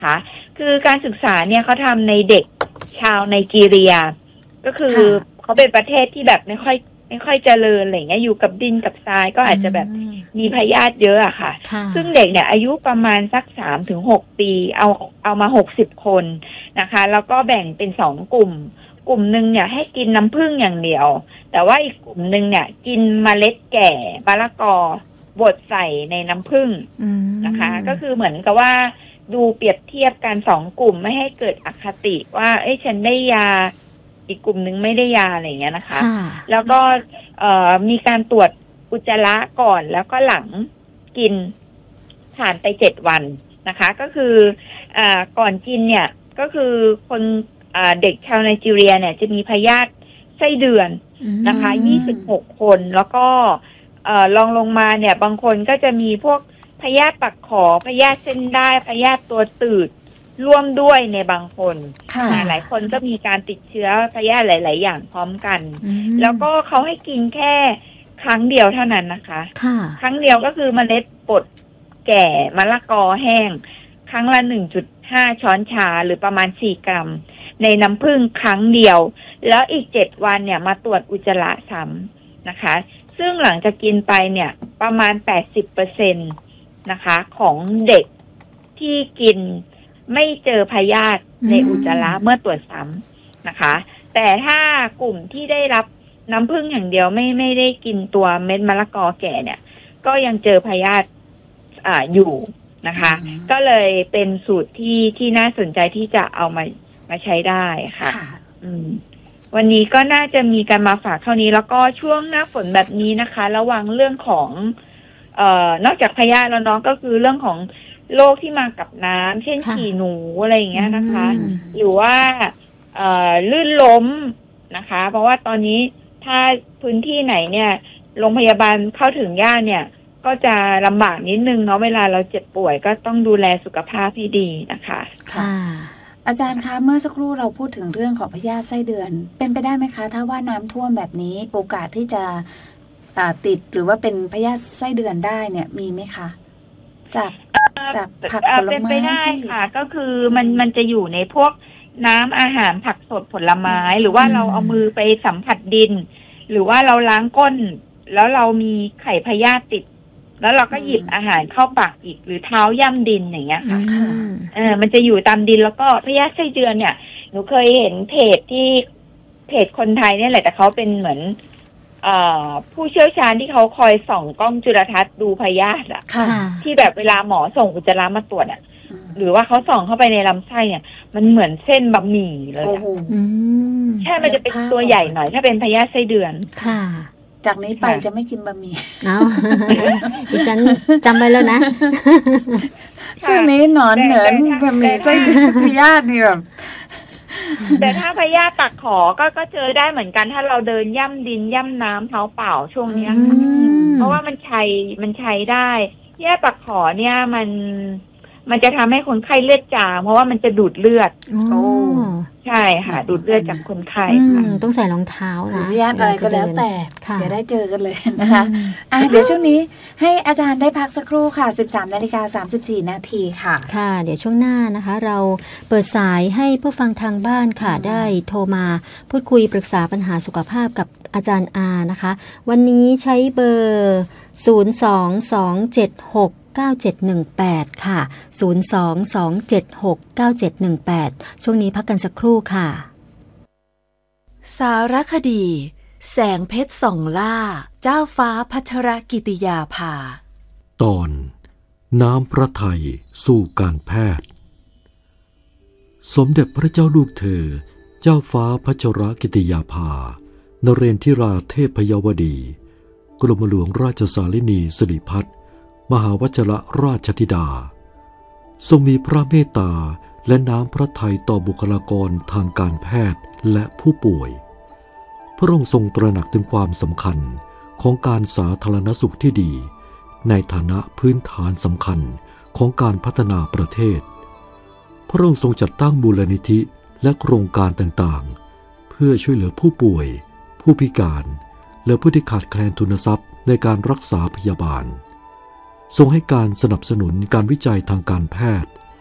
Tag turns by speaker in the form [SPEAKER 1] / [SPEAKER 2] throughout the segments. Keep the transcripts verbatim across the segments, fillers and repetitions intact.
[SPEAKER 1] คะคือการศึกษาเนี่ยเขาทำในเด็กชาวไนจีเรียก็คือเขาเป็นประเทศที่แบบไม่ค่อยไม่ค่อยเจริญอะไรเงี้ยอยู่กับดินกับทรายก็อาจจะแบบมีพยาธิเยอะอะค่ะซึ่งเด็กเนี่ยอายุประมาณสักสามถึงหกปีเอาเอามาหกสิบคนนะคะแล้วก็แบ่งเป็นสองกลุ่มกลุ่มหนึ่งเนี่ยให้กินน้ำผึ้งอย่างเดียวแต่ว่าอีกกลุ่มหนึ่งเนี่ยกินเมล็ดแก่มะละกอบดใส่ในน้ำผึ้งนะคะก็คือเหมือนกับว่าดูเปรียบเทียบกันสองกลุ่มไม่ให้เกิดอคติว่าเอ้ยฉันได้ยาอีกกลุ่มหนึ่งไม่ได้ยาอะไรอย่างเงี้ยนะคะแล้วก็เอ่อมีการตรวจอุจจาระก่อนแล้วก็หลังกินผ่านไปเจ็ดวันนะคะก็คืออ่าก่อนกินเนี่ยก็คือคนอ่าเด็กชาวไนจีเรียเนี่ยจะมีพยาธิไส้เดือนนะคะยี่สิบหกคนแล้วก็เอ่อลองลงมาเนี่ยบางคนก็จะมีพวกพยาธิปักขอพยาธิเส้นได้พยาธิตัวตืดร่วมด้วยในบางคนหลายคนก็มีการติดเชื้อพยาธิหลายๆอย่างพร้อมกันแล้วก็เขาให้กินแค่ครั้งเดียวเท่านั้นนะคะครั้งเดียวก็คือเมล็ดบดแก่มะละกอแห้งครั้งละ หนึ่งจุดห้า ช้อนชาหรือประมาณสี่กรัมในน้ำผึ้งครั้งเดียวแล้วอีกเจ็ดวันเนี่ยมาตรวจอุจจาระซ้ำนะคะซึ่งหลังจากกินไปเนี่ยประมาณ แปดสิบเปอร์เซ็นต์ นะคะของเด็กที่กินไม่เจอพยาธิในอุจจาระเมื่อตรวจซ้ำนะคะแต่ถ้ากลุ่มที่ได้รับน้ำผึ้งอย่างเดียวไม่ไม่ได้กินตัวเม็ดมะละกอแก่เนี่ยก็ยังเจอพยาธิอ่าอยู่นะคะก็เลยเป็นสูตรที่ที่น่าสนใจที่จะเอามามาใช้ได้ค่ะอืมวันนี้ก็น่าจะมีการมาฝากเท่านี้แล้วก็ช่วงหน้าฝนแบบนี้นะคะระวังเรื่องของเอ่อนอกจากพยาธิแล้วเนาะก็คือเรื่องของโรคที่มากับน้ำเช่นฉี่หนูอะไรอย่างเงี้ยนะคะหรือว่าเอ่อลื่นล้มนะคะเพราะว่าตอนนี้ถ้าพื้นที่ไหนเนี่ยโรงพยาบาลเข้าถึงยากเนี่ยก็จะลำบากนิดนึงเนาะเวลาเราเจ็บป่วยก็ต้องดูแลสุขภาพให้ดีนะคะ
[SPEAKER 2] ค่ะอาจารย์คะเมื่อสักครู่เราพูดถึงเรื่องของพยาธิไส้เดือนเป็นไปได้ไหมคะถ้าว่าน้ำท่วมแบบนี้โอกาสที่จะติดหรือว่าเป็นพยาธิไส้เดือนได้เนี่ยมีไหมคะจากจากผักผลไม้เป็นไปได้
[SPEAKER 1] ค่ะก็คือมันมันจะอยู่ในพวกน้ำอาหารผักสดผลไม้หรือว่าเราเอามือไปสัมผัสดินหรือว่าเราล้างก้นแล้วเรามีไข่พยาธิติดแล้วเราก็หยิบอาหารเข้าปากอีกหรือเท้าย่ำดินอย่างเงี้ยค่ะเออมันจะอยู่ตามดินแล้วก็พยาธิไส้เดือนเนี่ยหนูเคยเห็นเพจที่เพจคนไทยเนี่ยแหละแต่เขาเป็นเหมือนผู้เชี่ยวชาญที่เขาคอยส่องกล้องจุลทรรศน์ดูพยาธิอะที่แบบเวลาหมอส่งอุจจาระมาตรวจอะหรือว่าเขาส่องเข้าไปในลำไส้เนี่ยมันเหมือนเส้นบะหมี่เลยอะใช่มันจะเป็นตัวใหญ่หน่อยถ้าเป็นพยาธิไส้เดือน
[SPEAKER 2] ค่ะจากนี้ไปจะไม่กินบะหมี่
[SPEAKER 3] เอาดิฉันจำไว้แล้วนะ
[SPEAKER 2] ช่วงนี้หนอนเหนินบะหมี่ไส้พยาธินี่แบบ
[SPEAKER 1] แต่ถ้าพยาธิปักขอก็ก็เจอได้เหมือนกันถ้าเราเดินย่ำดินย่ำน้ำเท้าเปล่าช่วงนี้ค่ะเพราะว่ามันใช้มันใช้ได้พยาธิปักขอเนี่ยมันมันจะทำให้คนไข้เลือดจางเพราะว่ามันจะดูดเลือดโอ้ใช่ค่ะดูดเลือดจากคนไข้ค่ะ
[SPEAKER 3] ต้องใส่รองเท้านะ
[SPEAKER 2] พยาธิอะไรก็แล้วแต่อย่าได้เจอกันเลยนะคะอ่ะเดี๋ยวช่วงนี้ให้อาจารย์ได้พักสักครู่ค่ะ สิบสามนาฬิกาสามสิบสี่นาทีค่ะ
[SPEAKER 3] ค่ะเดี๋ยวช่วงหน้านะคะเราเปิดสายให้ผู้ฟังทางบ้านค่ะได้โทรมาพูดคุยปรึกษาปัญหาสุขภาพกับอาจารย์อานะคะวันนี้ใช้เบอร์ศูนย์ สอง สอง เจ็ด หก เก้า เจ็ด หนึ่ง แปดค่ะศูนย์ สอง สอง เจ็ด หก เก้า เจ็ด หนึ่ง แปดช่วงนี้พักกันสักครู่ค่ะ
[SPEAKER 4] สารคดีแสงเพชรส่องล่าเจ้าฟ้าพัชรกิติยาภา
[SPEAKER 5] ตอนน้ำพระทัยสู่การแพทย์สมเด็จพระเจ้าลูกเธอเจ้าฟ้าพัชรกิติยาภานเรนทิราเทพยวดีกรมหลวงราชสารินีสิริพัฒน์มหาวชิรราชธิดาทรงมีพระเมตตาและน้ำพระทัยต่อบุคลากรทางการแพทย์และผู้ป่วยพระองค์ทรงตระหนักถึงความสำคัญของการสาธารณสุขที่ดีในฐานะพื้นฐานสำคัญของการพัฒนาประเทศพระองค์ทรงจัดตั้งมูลนิธิและโครงการต่างๆเพื่อช่วยเหลือผู้ป่วยผู้พิการและผู้ที่ขาดแคลนทุนทรัพย์ในการรักษาพยาบาลทรงให้การสนับสนุนการวิจัยทางการแพทย์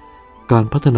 [SPEAKER 5] การพัฒนา